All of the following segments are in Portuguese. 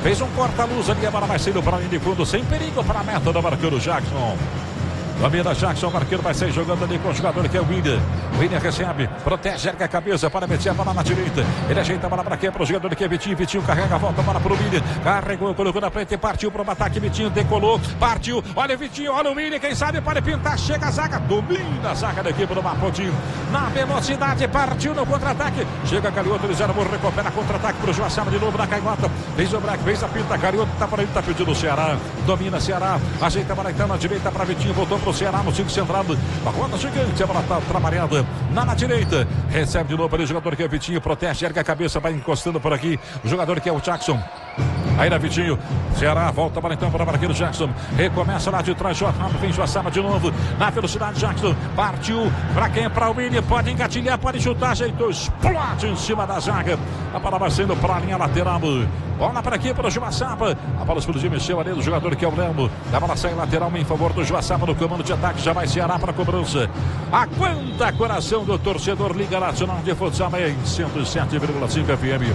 fez um corta-luz ali, a bola vai saindo para a linha de fundo, sem perigo para a meta do marqueiro Jackson. Domina Jackson, o marqueiro vai sair jogando ali com o jogador que é o William. O William recebe, protege, ergue a cabeça para meter a bola na direita. Ele ajeita a bola para quê? Para o jogador que é Vitinho. Vitinho carrega a volta, bola para o William. Carregou, colocou na frente, partiu para o ataque. Vitinho decolou, partiu. Olha o Vitinho, olha o William. Quem sabe pode pintar, chega a zaga, domina a zaga da equipe do Mapoti. Na velocidade, partiu no contra-ataque. Chega Carioto, eles eram, recupera contra-ataque para o Joaçaba de novo na canhota. Fez o break, fez a pinta. Carioto tá para ele, tá pedindo o Ceará. Domina Ceará, ajeita a bola então na direita para Vitinho, voltou o Ceará no 5 central. A roda gigante, a bola está trabalhada na direita. Recebe de novo ali o jogador que é Vitinho, protege, ergue a cabeça, vai encostando por aqui. O jogador que é o Jackson. Aí na Vitinho, Ceará volta para então para o marqueiro Jackson. Recomeça lá de trás, vem Joaçaba de novo. Na velocidade, Jackson partiu para quem? Para o William. Pode engatilhar, pode chutar, ajeitou, explode em cima da zaga. A bola vai sendo para a linha lateral. Bola para aqui para o Joaçaba. A bola explodiu, mexeu ali do jogador que é o Lemo. A bola sai lateral em favor do Joaçaba no comando de ataque. Já vai Ceará para a cobrança. Aguenta coração do torcedor. Liga Nacional de Futsal em 107,5 FM.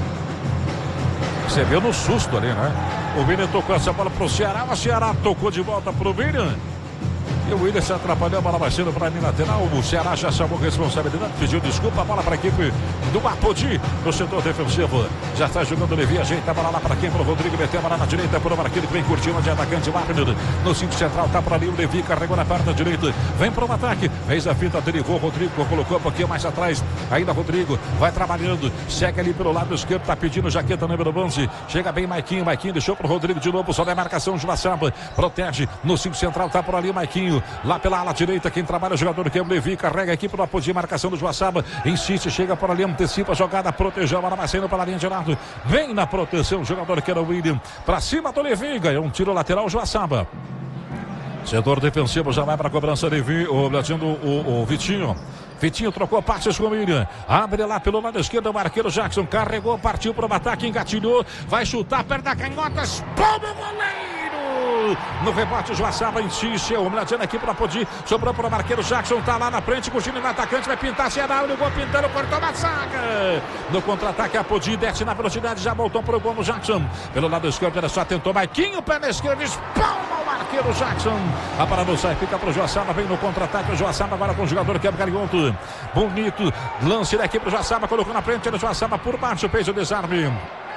Recebeu no susto ali, né? O William tocou essa bola para o Ceará. O Ceará tocou de volta para o William. E o William se atrapalhou, a bola vai sendo para a linha lateral. O Ceará já chamou responsabilidade, pediu desculpa. A bola para a equipe do Mapoti no setor defensivo. Já está jogando o Levi, ajeita a bola lá para quem? Para o Rodrigo, meteu a bola na direita para o marqueiro que vem curtindo de atacante Wagner. No 5 central, tá para ali o Levi, carregou na parte da direita. Vem para o ataque, fez a finta, derivou o Rodrigo, colocou um pouquinho mais atrás. Ainda Rodrigo, vai trabalhando, segue ali pelo lado esquerdo, tá pedindo jaqueta número 11. Chega bem Maiquinho, deixou para o Rodrigo de novo, só da marcação de Joaçaba. Protege, no 5 central, tá por ali o Maiquinho. Lá pela ala direita, quem trabalha é o jogador que é o Levi, carrega aqui para apoio de marcação do Joaçaba, insiste, chega por ali, antecipa a jogada, protegeu, a bola vai saindo pela linha de lado, vem na proteção, o jogador que era o William, para cima do Levi, ganhou um tiro lateral, Joaçaba. Setor defensivo já vai para a cobrança, Levi, o Vitinho. Vitinho trocou passes com o William. Abre lá pelo lado esquerdo o marqueiro Jackson. Carregou, partiu para o ataque, engatilhou. Vai chutar, perto da canhota, espalma o goleiro. No rebote, o Joaçaba insiste. O Mladino aqui para Podi. Sobrou para o marqueiro Jackson. Tá lá na frente, curtindo no atacante. Vai pintar Ceará. Olha o gol pintando, cortou uma zaga. No contra-ataque, a Podi desce na velocidade. Já voltou para o gol no Jackson. Pelo lado esquerdo, ele só tentou Maiquinho. Pé na esquerda, espalma o marqueiro Jackson. A parada não sai, fica para o Joaçaba. Vem no contra-ataque. O Joaçaba agora com o jogador que é o Carioto. Bonito lance daqui para o Joaçaba, colocou na frente, o Joaçaba por baixo, fez o desarme.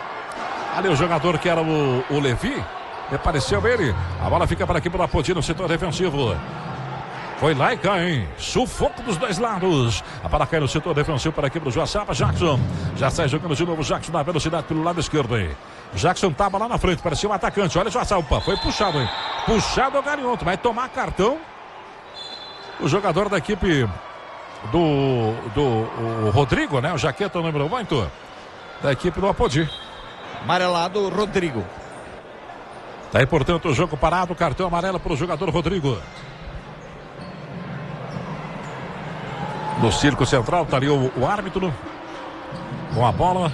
Ali o jogador que era o Levi, apareceu ele, a bola fica para aqui pela Podi no setor defensivo. Foi lá e cá, hein? Sufoco dos dois lados. A bola cai no setor defensivo para aqui para o Joaçaba. Jackson já sai jogando de novo. Jackson na velocidade pelo lado esquerdo, hein? Jackson estava lá na frente, parecia um atacante. Olha o Joaçaba, opa, foi puxado, hein? Puxado o Garionto, vai tomar cartão. O jogador da equipe do Rodrigo, né? O jaqueta número 8 da equipe do Apodi. Amarelado, Rodrigo. Tá aí, portanto, o jogo parado, cartão amarelo para o jogador Rodrigo. No círculo central, tá ali o árbitro com a bola.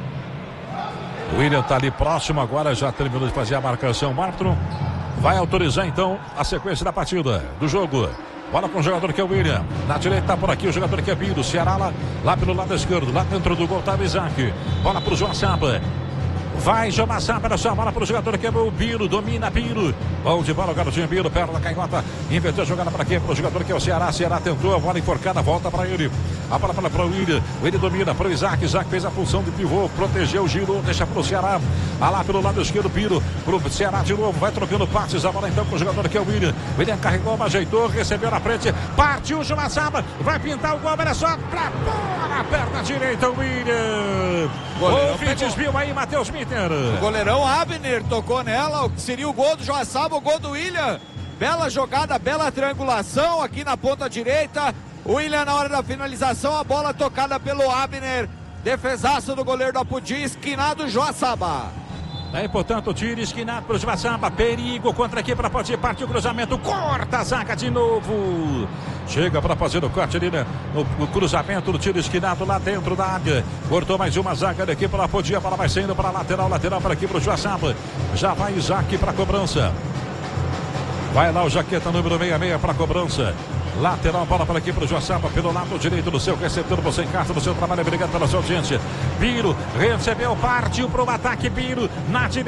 O William tá ali próximo agora, já terminou de fazer a marcação. O árbitro vai autorizar então a sequência da partida, do jogo. Bola com o jogador que é o William. Na direita por aqui o jogador que é Biro. Ceará lá pelo lado esquerdo. Lá dentro do gol tá o Isaac. Bola pro Joaçaba. Vai Joaçaba, olha só, bola pro jogador que é o Biro, domina Biro. Bom de bola, o garotinho Biro, perna da canhota. Inverteu a jogada para quem? Pro jogador que é o Ceará. Ceará tentou, a bola enforcada, volta para ele. A bola para o William. O William domina para o Isaac. Isaac fez a função de pivô, protegeu, girou, deixa pro Ceará. Lá pelo lado esquerdo, Biro. Pro Ceará de novo, vai trocando passes. A bola então com o jogador que é o William. O William carregou, ajeitou, recebeu na frente. Partiu o Joaçaba, vai pintar o gol, olha só, pra fora, perna direita, o William. Ouvi desvio aí, Matheus Mitter. O goleirão Abner tocou nela, o que seria o gol do Joaçaba, o gol do William. Bela jogada, bela triangulação aqui na ponta direita. O William na hora da finalização, a bola tocada pelo Abner. Defesaço do goleiro do Apodi, esquinado Joaçaba. Aí, portanto, tiro esquinado para o Joaçaba. Perigo contra aqui para Podi. Partiu o cruzamento. Corta a zaga de novo. Chega para fazer o corte ali, né? No cruzamento do tiro esquinado lá dentro da área. Cortou mais uma zaga daqui para Podi. A bola vai saindo para lateral para aqui para o Joaçaba. Já vai Isaac para a cobrança. Vai lá o jaqueta número 66 para a cobrança. Lateral, bola para aqui para o Joaçaba, pelo lado direito do seu receptor, você encaixa no seu trabalho, obrigado pela sua audiência. Biro recebeu, partiu para o ataque, Biro na direita.